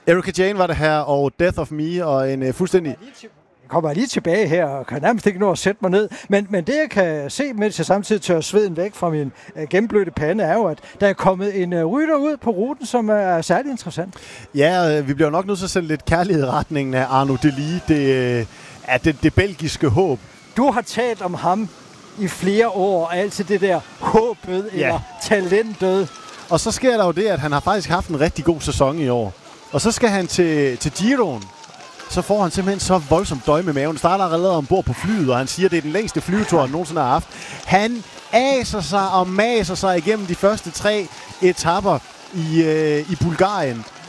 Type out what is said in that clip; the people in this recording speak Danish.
Erika Jane var det her, og Death of Me, og en fuldstændig... Jeg kommer lige tilbage her, og kan nærmest ikke nå at sætte mig ned. Men det, jeg kan se, mens jeg samtidig tørrer sveden væk fra min gennemblødte pande, er jo, at der er kommet en rytter ud på ruten, som er særlig interessant. Ja, vi bliver nok nødt til at sende lidt kærlighed i retningen af Arnaud Delis, det belgiske håb. Du har talt om ham i flere år, og altid det der håbet eller talentet. Og så sker der jo det, at han har faktisk haft en rigtig god sæson i år. Og så skal han til Giroen. Så får han simpelthen så voldsomt døj med maven. Starter allerede ombord på flyet, og han siger, at det er den længste flyvetur, han nogensinde har haft. Han aser sig og maser sig igennem de første 3 etapper i Bulgarien.